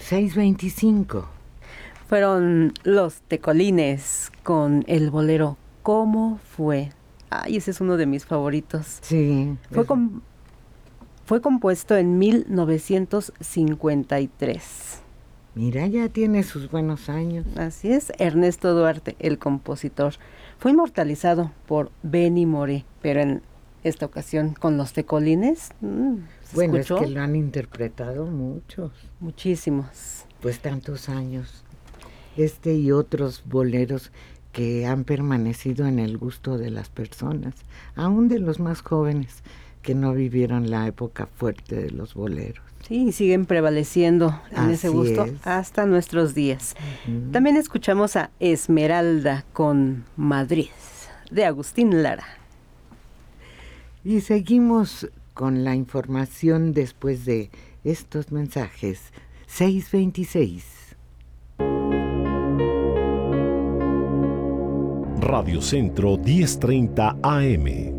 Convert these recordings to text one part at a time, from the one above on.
6:25. Fueron Los Tecolines con el bolero ¿Cómo fue? Ay, ese es uno de mis favoritos. Sí. Fue compuesto en 1953. Mira, ya tiene sus buenos años. Así es, Ernesto Duarte, el compositor. Fue inmortalizado por Benny Moré, pero en esta ocasión con Los Tecolines. Bueno, escuchó? es que lo han interpretado muchos. Muchísimos. Pues tantos años. Este y otros boleros que han permanecido en el gusto de las personas, aún de los más jóvenes que no vivieron la época fuerte de los boleros. Sí, siguen prevaleciendo en ese gusto hasta nuestros días. Uh-huh. También escuchamos a Esmeralda con Madrid, de Agustín Lara. Y seguimos con la información después de estos mensajes. 6:26. Radio Centro 10:30 AM.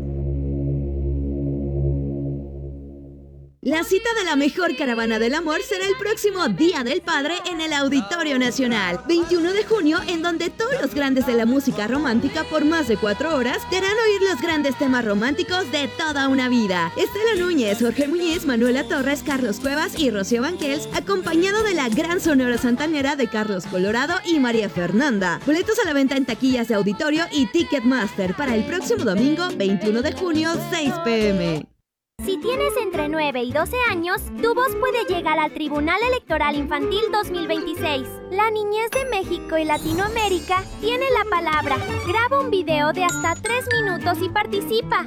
La cita de la mejor caravana del amor será el próximo Día del Padre en el Auditorio Nacional, 21 de junio, en donde todos los grandes de la música romántica por más de 4 horas te harán oír los grandes temas románticos de toda una vida. Estela Núñez, Jorge Muñiz, Manuela Torres, Carlos Cuevas y Rocío Banquels, acompañado de la gran sonora santanera de Carlos Colorado y María Fernanda. Boletos a la venta en taquillas de auditorio y Ticketmaster para el próximo domingo, 21 de junio, 6 p.m. Si tienes entre 9 y 12 años, tu voz puede llegar al Tribunal Electoral Infantil 2026. La niñez de México y Latinoamérica tiene la palabra. Graba un video de hasta 3 minutos y participa.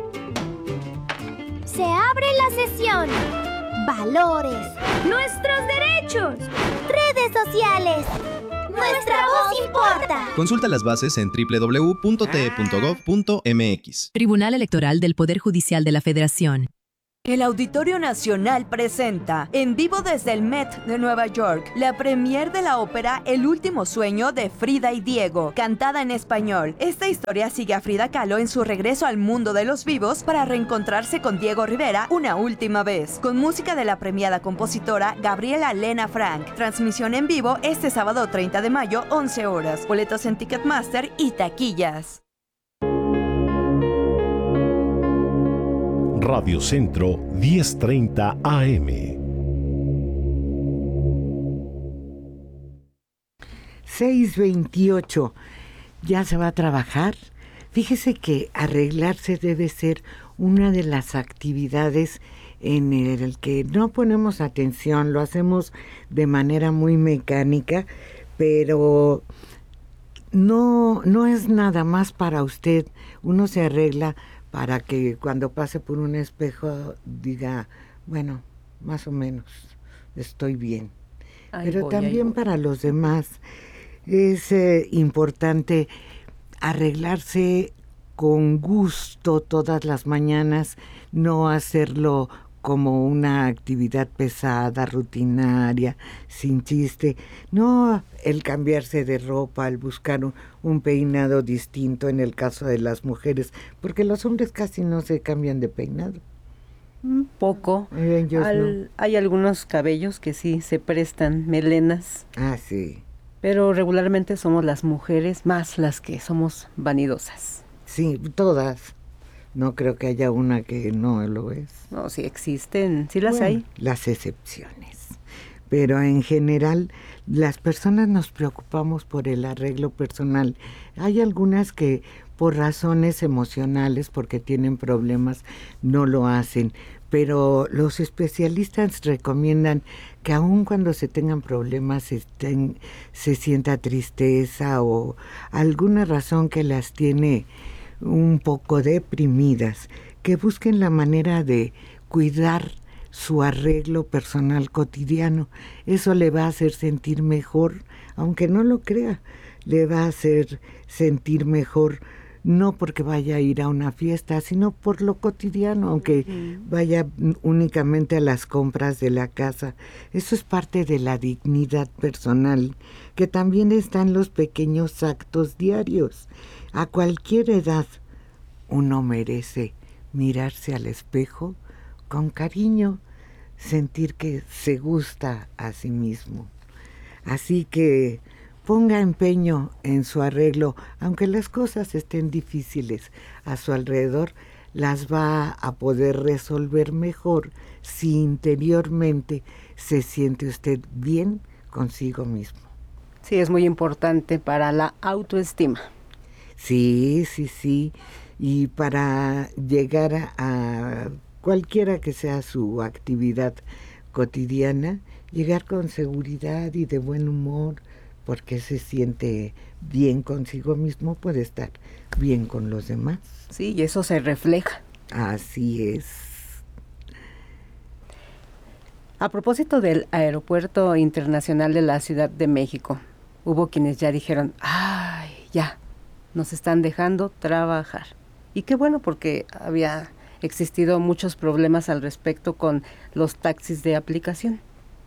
Se abre la sesión. Valores. Nuestros derechos. Redes sociales. ¡Nuestra voz importa! Consulta las bases en www.te.gov.mx. Tribunal Electoral del Poder Judicial de la Federación. El Auditorio Nacional presenta, en vivo desde el Met de Nueva York, la premier de la ópera El último sueño de Frida y Diego, cantada en español. Esta historia sigue a Frida Kahlo en su regreso al mundo de los vivos para reencontrarse con Diego Rivera una última vez, con música de la premiada compositora Gabriela Lena Frank. Transmisión en vivo este sábado 30 de mayo, 11 horas. Boletos en Ticketmaster y taquillas. Radio Centro 10:30 AM. 6:28. ¿Ya se va a trabajar? Fíjese que arreglarse debe ser una de las actividades en el que no ponemos atención, lo hacemos de manera muy mecánica, pero no es nada más para usted. Uno se arregla para que cuando pase por un espejo diga, bueno, más o menos, estoy bien. Pero también para los demás es importante arreglarse con gusto todas las mañanas, no hacerlo como una actividad pesada, rutinaria, sin chiste. No el cambiarse de ropa, el buscar un peinado distinto en el caso de las mujeres, porque los hombres casi no se cambian de peinado. Un poco. No. Hay algunos cabellos que sí se prestan, melenas. Ah, sí. Pero regularmente somos las mujeres más las que somos vanidosas. Sí, todas. No creo que haya una que no lo es. No, sí existen, sí las hay. Las excepciones. Pero en general, las personas nos preocupamos por el arreglo personal. Hay algunas que por razones emocionales, porque tienen problemas, no lo hacen. Pero los especialistas recomiendan que aun cuando se tengan problemas, se sienta tristeza o alguna razón que las tiene un poco deprimidas, que busquen la manera de cuidar su arreglo personal cotidiano. Eso le va a hacer sentir mejor, aunque no lo crea, le va a hacer sentir mejor, no porque vaya a ir a una fiesta, sino por lo cotidiano, aunque vaya únicamente a las compras de la casa. Eso es parte de la dignidad personal, que también está en los pequeños actos diarios. A cualquier edad uno merece mirarse al espejo con cariño, sentir que se gusta a sí mismo. Así que ponga empeño en su arreglo, aunque las cosas estén difíciles a su alrededor, las va a poder resolver mejor si interiormente se siente usted bien consigo mismo. Sí, es muy importante para la autoestima. Sí, y para llegar a cualquiera que sea su actividad cotidiana, llegar con seguridad y de buen humor, porque se siente bien consigo mismo, puede estar bien con los demás. Sí, y eso se refleja. Así es. A propósito del Aeropuerto Internacional de la Ciudad de México, hubo quienes ya dijeron, ¡ay, ya! Nos están dejando trabajar. Y qué bueno, porque había existido muchos problemas al respecto con los taxis de aplicación.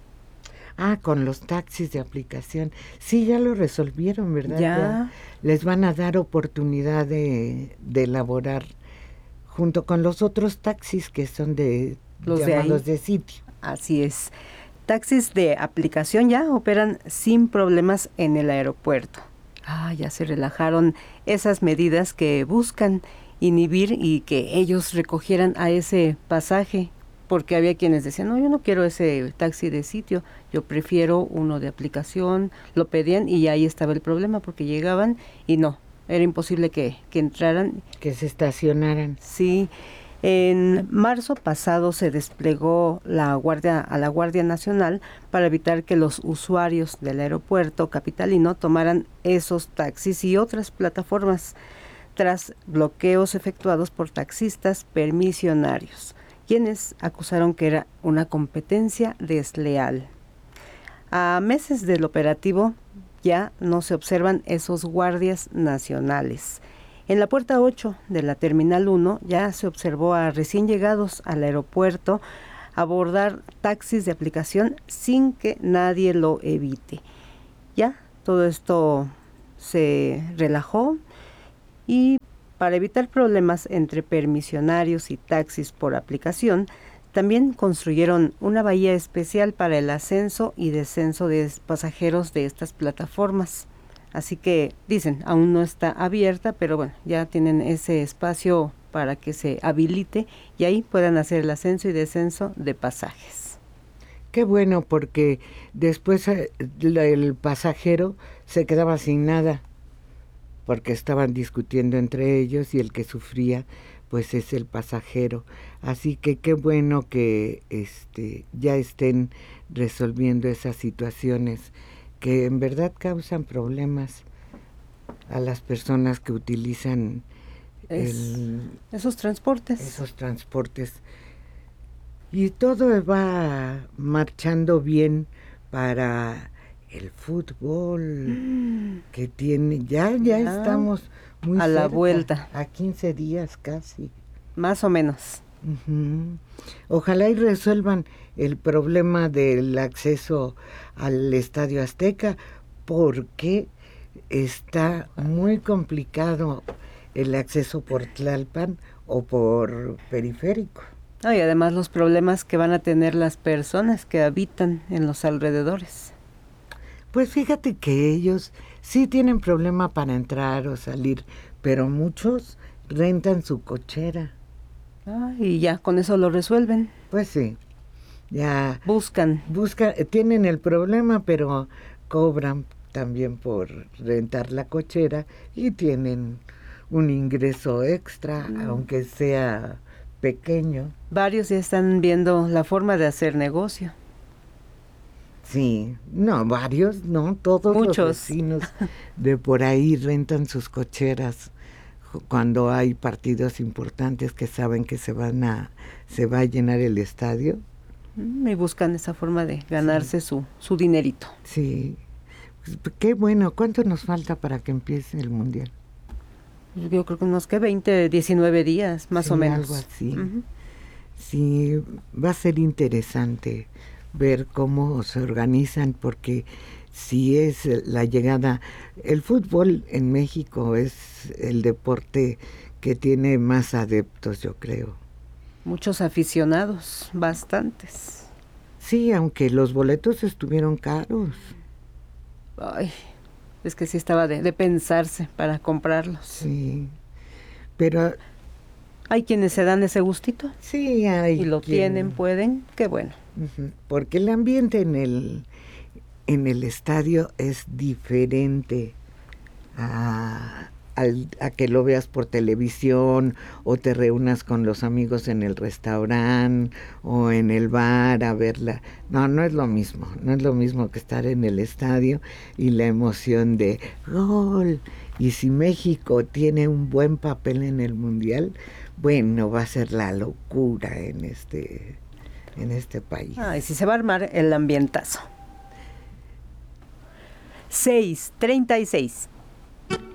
Con los taxis de aplicación. Sí, ya lo resolvieron, ¿verdad? Ya. Les van a dar oportunidad de elaborar junto con los otros taxis que son llamados de sitio. Así es. Taxis de aplicación ya operan sin problemas en el aeropuerto. Ya se relajaron esas medidas que buscan inhibir y que ellos recogieran a ese pasaje, porque había quienes decían, no, yo no quiero ese taxi de sitio, yo prefiero uno de aplicación, lo pedían y ahí estaba el problema, porque llegaban y no, era imposible que entraran. Que se estacionaran. Sí, en marzo pasado se desplegó a la Guardia Nacional para evitar que los usuarios del aeropuerto capitalino tomaran esos taxis y otras plataformas, tras bloqueos efectuados por taxistas permisionarios, quienes acusaron que era una competencia desleal. A meses del operativo ya no se observan esos guardias nacionales. En la puerta 8 de la Terminal 1 ya se observó a recién llegados al aeropuerto abordar taxis de aplicación sin que nadie lo evite. Ya todo esto se relajó y para evitar problemas entre permisionarios y taxis por aplicación, también construyeron una bahía especial para el ascenso y descenso de pasajeros de estas plataformas. Así que, dicen, aún no está abierta, pero bueno, ya tienen ese espacio para que se habilite y ahí puedan hacer el ascenso y descenso de pasajes. Qué bueno, porque después el pasajero se quedaba sin nada, porque estaban discutiendo entre ellos y el que sufría pues es el pasajero. Así que qué bueno que ya estén resolviendo esas situaciones que en verdad causan problemas a las personas que utilizan esos transportes. Esos transportes. Y todo va marchando bien para el fútbol, que tiene, ya estamos muy a cerca, la vuelta. A 15 días casi. Más o menos. Uh-huh. Ojalá y resuelvan el problema del acceso al Estadio Azteca, porque está muy complicado el acceso por Tlalpan o por Periférico. Y además los problemas que van a tener las personas que habitan en los alrededores. Pues fíjate que ellos sí tienen problema para entrar o salir, pero muchos rentan su cochera. Y ya con eso lo resuelven. Pues sí, ya buscan, tienen el problema, pero cobran también por rentar la cochera y tienen un ingreso extra, aunque sea pequeño. Varios ya están viendo la forma de hacer negocio. Sí, no, varios, no, todos. Muchos. Los vecinos de por ahí rentan sus cocheras cuando hay partidos importantes que saben que se va a llenar el estadio. Y buscan esa forma de ganarse su dinerito. Sí, qué bueno. ¿Cuánto nos falta para que empiece el Mundial? Yo creo que unos 19 días, más o menos. Algo así. Uh-huh. Sí, va a ser interesante ver cómo se organizan, porque si es la llegada, el fútbol en México es el deporte que tiene más adeptos, yo creo. Muchos aficionados, bastantes. Sí, aunque los boletos estuvieron caros. Ay, es que sí estaba de pensarse para comprarlos. Sí, pero Hay quienes se dan ese gustito sí hay y lo tienen, pueden, qué bueno. Porque el ambiente en el estadio es diferente a que lo veas por televisión o te reúnas con los amigos en el restaurante o en el bar a verla. No es lo mismo. No es lo mismo que estar en el estadio y la emoción de gol. Y si México tiene un buen papel en el Mundial, bueno, va a ser la locura en este país. Ay, sí se va a armar el ambientazo. 6:36.